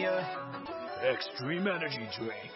Extreme Energy Drink.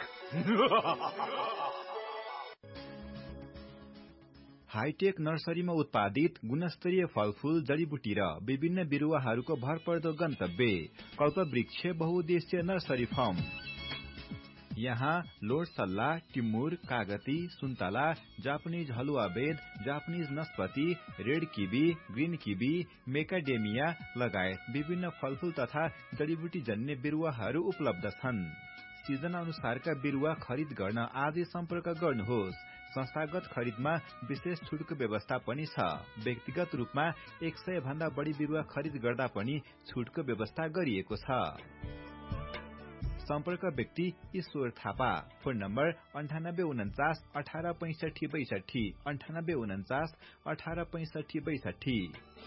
Hi tech नर्सरीमा उत्पादित गुणस्तरीय फलफूल जडीबुटी र विभिन्न बिरुवाहरूको भरपर्दो गन्तव्य कल्पवृक्ष बहुउद्देश्य नर्सरी फार्म। यहाँ लोड सल्ला, टिमुर, कागती, सुन्तला, जापानिज हलुवा बेद, Japanese नस्पति, red kiwi, green kiwi, मेकाडेमिया लगायत विभिन्न फलफूल तथा जडीबुटी जन्य बिरुवाहरू उपलब्ध छन्। सिजन अनुसारका बिरुवा खरिद गर्न आजै सम्पर्क गर्नुहोस्। संस्थागत खरिदमा विशेष छुटको व्यवस्था पनि छ। व्यक्तिगत रूपमा 100 भन्दा बढी बिरुवा खरिद गर्दा पनि छुटको व्यवस्था गरिएको छ। सम्पर्क व्यक्ति ईश्वर थापा। Phone number 9849 1865 62 9849 1865 62।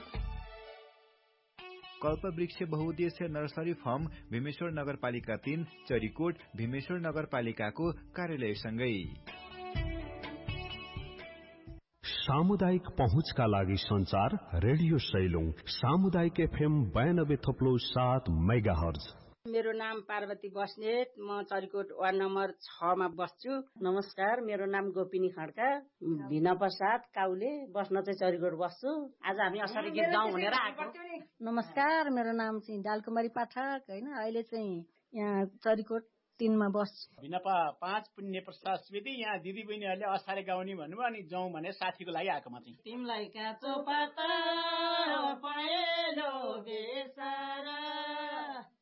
कल्पवृक्ष बहुउद्देश्य नर्सरी फर्म भीमेश्वर नगरपालिका 3 चरीकोट भीमेश्वर नगरपालिकाको कार्यालयसँगै। सामुदायिक पहुँचका लागि संचार रेडियो सैलुङ सामुदायिक एफएम 92.7 मेगाहर्ज। मेरो नाम पार्वती बस्नेत, म चरीकोट वार्ड नम्बर 6 मा बस्छु। नमस्कार, मेरो नाम गोपिनी खड्का, भिनप्रसाद काउले, बस्न चाहिँ चरीकोट बस्छु। आज हामी असरी गीत गाउँ भनेर आएको। नमस्कार, मेरो नाम चाहिँ डालकुमारी पाठक हैन, अहिले चाहिँ यहाँ चरीकोट 3 मा बस्छु। भिनपा 5 पुण्य प्रसाद स्मृति। यहाँ दिदी बहिनीहरूले असारे गाउने भन्नुभयो अनि जाउँ भने साथीको लागि आएको म चाहिँ। तिमलाई काँचो पाता पहेँलो बेसारा